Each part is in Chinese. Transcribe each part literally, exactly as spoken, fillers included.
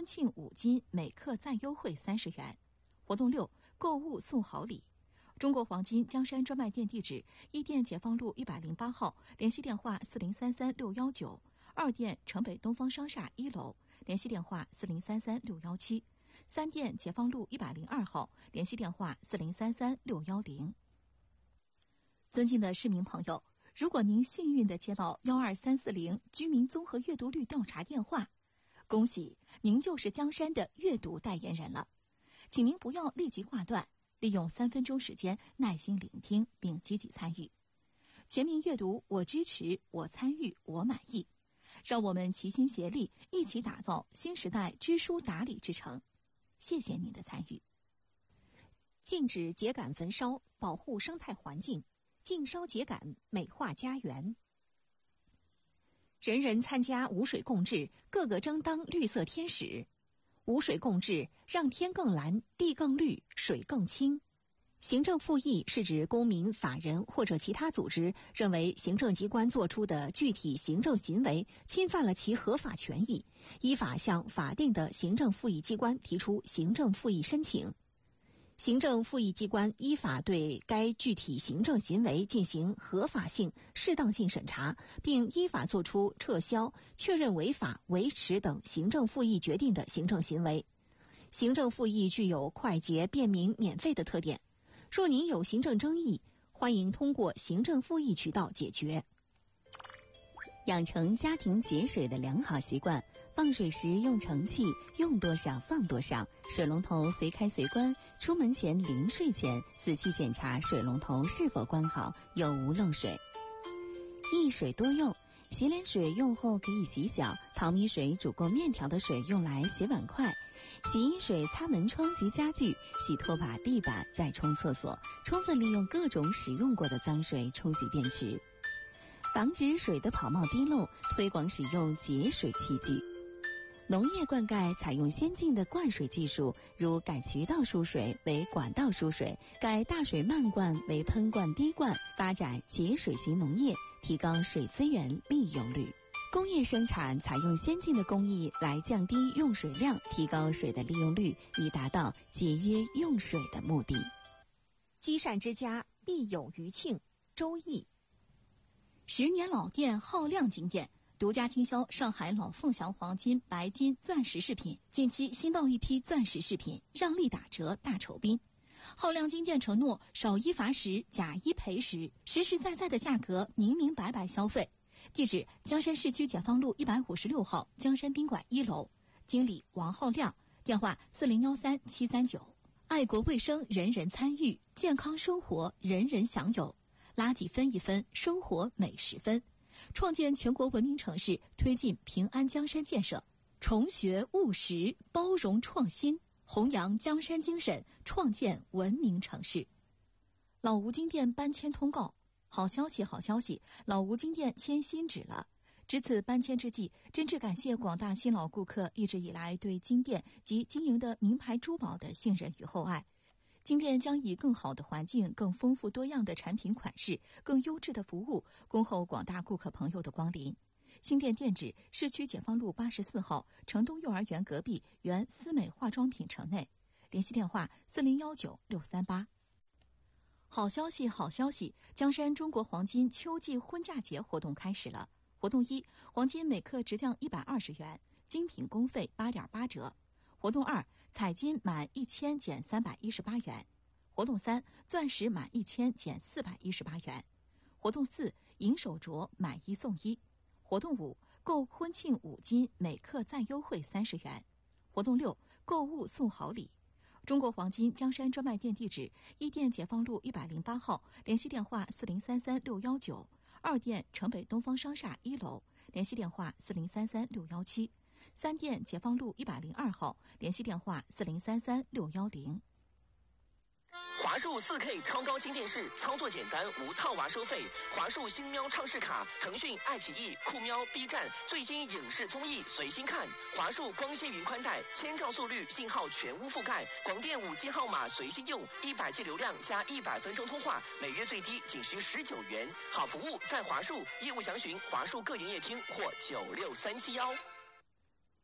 婚庆五金每克再优惠三十元。活动六，购物送好礼。中国黄金江山专卖店地址：一店解放路一百零八号，联系电话四零三三六一九；二店城北东方商厦一楼，联系电话四零三三六一七；三店解放路一百零二号，联系电话四零三三六一零。尊敬的市民朋友，如果您幸运地接到幺二三四零居民综合阅读率调查电话，恭喜您就是江山的阅读代言人了。请您不要立即挂断，利用三分钟时间耐心聆听并积极参与。全民阅读，我支持，我参与，我满意。让我们齐心协力，一起打造新时代知书达理之城。谢谢您的参与。 禁止秸秆焚烧，保护生态环境，禁烧秸秆，美化家园。人人参加无水共治，个个争当绿色天使。无水共治，让天更蓝，地更绿，水更清。行政复议是指公民、法人或者其他组织认为行政机关作出的具体行政行为侵犯了其合法权益，依法向法定的行政复议机关提出行政复议申请。行政复议机关依法对该具体行政行为进行合法性、适当性审查，并依法作出撤销、确认违法、维持等行政复议决定的行政行为。行政复议具有快捷、便民、免费的特点。若您有行政争议，欢迎通过行政复议渠道解决。 养成家庭节水的良好习惯，放水时用盛器，用多少放多少，水龙头随开随关，出门前临睡前仔细检查水龙头是否关好，有无漏水。一水多用，洗脸水用后可以洗脚，淘米水煮过面条的水用来洗碗筷，洗衣水擦门窗及家具，洗拖把、地板，再冲厕所，充分利用各种使用过的脏水冲洗便池。防止水的跑冒滴漏，推广使用节水器具。农业灌溉采用先进的灌水技术，如改渠道输水为管道输水，改大水漫灌为喷灌滴灌，发展节水型农业，提高水资源利用率。工业生产采用先进的工艺来降低用水量，提高水的利用率，以达到节约用水的目的。 积善之家必有余庆。周易。 十年老店浩亮金店独家经销上海老凤祥黄金、白金、钻石饰品，近期新到一批钻石饰品，让利打折大酬宾。浩亮金店承诺少一罚十，假一赔十，实实在在的价格，明明白白消费。地址：江山市区解放路一百五十六号江山宾馆一楼，经理王浩亮，电话四零幺三七三九。爱国卫生，人人参与；健康生活，人人享有。垃圾分一分，生活每十分。创建全国文明城市，推进平安江山建设，重学务实，包容创新，弘扬江山精神，创建文明城市。老吴金店搬迁通告，好消息好消息，老吴金店迁新址了。值此搬迁之际，真挚感谢广大新老顾客一直以来对金店及经营的名牌珠宝的信任与厚爱。金店将以更好的环境、更丰富多样的产品款式、更优质的服务，恭候广大顾客朋友的光临。新店店址：市区解放路八十四号城东幼儿园隔壁原思美化妆品城内，联系电话四零幺九六三八。好消息好消息，江山中国黄金秋季婚嫁节活动开始了。活动一，黄金每克直降一百二十元，精品工费八点八折。活动二，彩金满一千减三百一十八元。活动三，钻石满一千减四百一十八元。活动四，银手镯买一送一。活动五，购婚庆五金每克再优惠三十元。活动六，购物送好礼。中国黄金江山专卖店地址：一店解放路一百零八号，联系电话四零三三六一九；二店城北东方商厦一楼，联系电话四零三三六一七；三店解放路一百零二号，联系电话四零三三六一零。 华数 四 K 超高清电视，操作简单，无套娃收费。华数星喵畅视卡，腾讯、爱奇艺、酷喵、B 站最新影视综艺随心看。华数光纤云宽带，千兆速率，信号全屋覆盖，广电五 G 号码随心用，一百 G 流量加一百分钟通话，每月最低仅需十九元。好服务在华数，业务详询华数各营业厅或九六三七幺。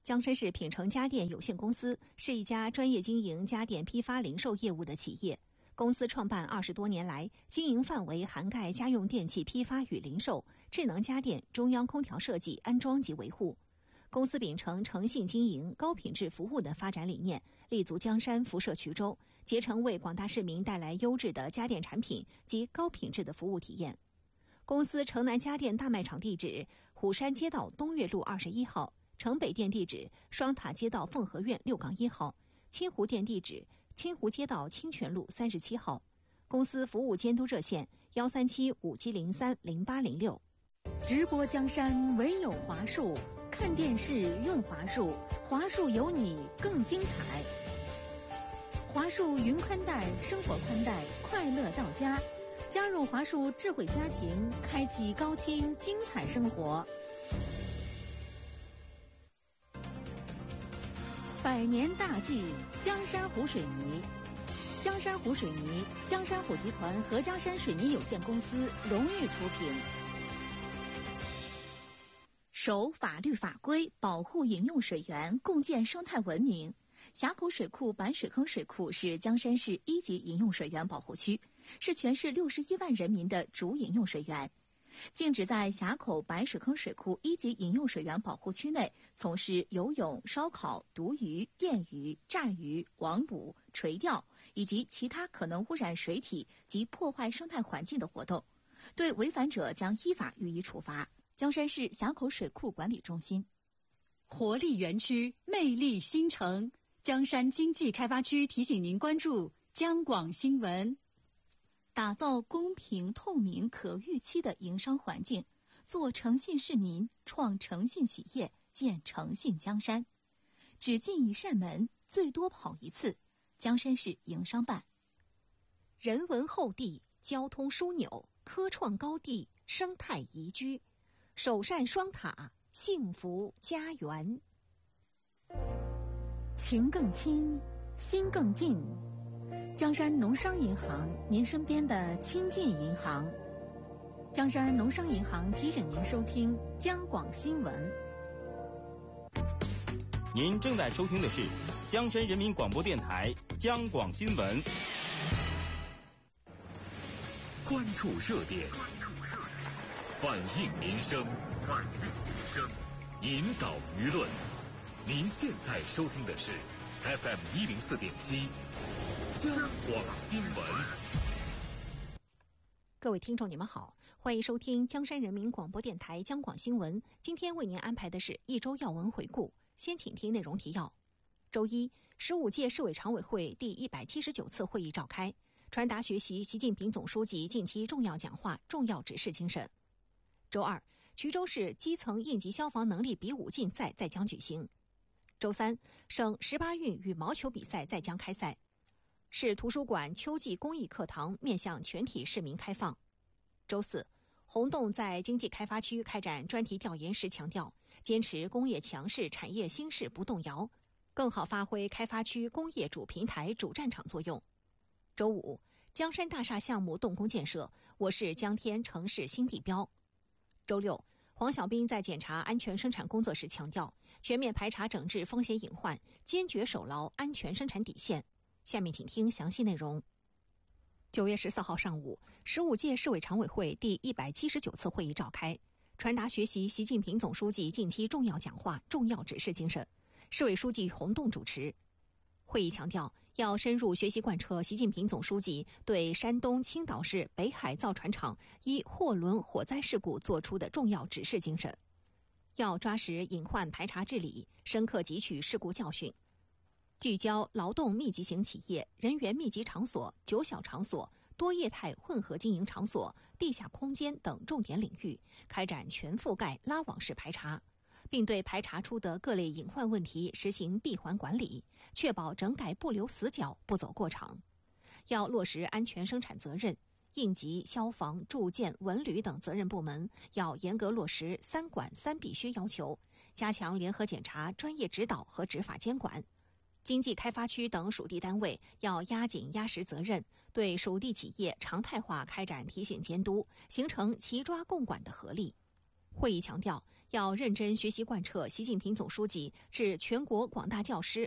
江山市品城家电有限公司是一家专业经营家电批发零售业务的企业。公司创办二十多年来，经营范围涵盖家用电器批发与零售、智能家电、中央空调设计、安装及维护。公司秉承诚信经营、高品质服务的发展理念，立足江山、辐射衢州，竭诚为广大市民带来优质的家电产品及高品质的服务体验。公司城南家电大卖场地址：虎山街道东岳路二十一号，城北店地址：双塔街道凤和苑六杠一号，清湖店地址：清湖街道清泉路三十七号。公司服务监督热线：幺三七五七零三零八零六。 直播江山唯有华数，看电视用华数，华数有你更精彩。华数云宽带，生活宽带，快乐到家。加入华数智慧家庭，开启高清精彩生活。百年大计，江山湖水泥。江山湖水泥，江山湖集团和江山水泥有限公司荣誉出品。 守法律法规，保护饮用水源，共建生态文明。峡口水库白水坑水库是江山市一级饮用水源保护区，是全市六十一万人民的主饮用水源。禁止在峡口白水坑水库一级饮用水源保护区内从事游泳、烧烤、毒鱼、电鱼、炸鱼、网捕、垂钓以及其他可能污染水体及破坏生态环境的活动，对违反者将依法予以处罚。江山市峡口水库管理中心。 活力园区，魅力新城。江山经济开发区提醒您关注江广新闻。 打造公平、透明、可预期的营商环境，做诚信市民，创诚信企业，建诚信江山。只进一扇门，最多跑一次。江山市营商办。 人文厚地，交通枢纽，科创高地，生态宜居，首善双塔，幸福家园。 情更亲，心更近。江山农商银行，您身边的亲近银行。江山农商银行提醒您收听江广新闻。 您正在收听的是江山人民广播电台江广新闻。 关注热点，反映民生，反映民生，引导舆论。您现在收听的是 F M 一零四点七江广新闻。 各位听众，你们好，欢迎收听江山人民广播电台江广新闻。今天为您安排的是一周要闻回顾，先请听内容提要。周一，十五届市委常委会第一百七十九次会议召开，传达学习习近平总书记近期重要讲话、重要指示精神。周二，衢州市基层应急消防能力比武竞赛在将举行。周三，省十八运羽毛球比赛在将开赛。市图书馆秋季公益课堂面向全体市民开放。周四，洪洞在经济开发区开展专题调研时强调，坚持工业强势、产业兴势不动摇，更好发挥开发区工业主平台、主战场作用。周五，江山大厦项目动工建设，我市江天城市新地标。周六，黄小兵在检查安全生产工作时强调，全面排查整治风险隐患，坚决守牢安全生产底线。下面请听详细内容。九月十四号上午，十五届市委常委会第一百七十九次会议召开，传达学习习近平总书记近期重要讲话、重要指示精神。市委书记洪洞主持。会议强调，要深入学习贯彻习近平总书记对山东青岛市北海造船厂一货轮火灾事故作出的重要指示精神，要抓实隐患排查治理，深刻汲取事故教训，聚焦劳动密集型企业、人员密集场所、九小场所、多业态混合经营场所、地下空间等重点领域，开展全覆盖拉网式排查，并对排查出的各类隐患问题实行闭环管理，确保整改不留死角、不走过场。要落实安全生产责任，应急、消防、住建、文旅等责任部门要严格落实三管三必须要求，加强联合检查、专业指导和执法监管。经济开发区等属地单位要压紧压实责任，对属地企业常态化开展提醒监督，形成齐抓共管的合力。 会议强调，要认真学习贯彻习近平总书记致全国广大教师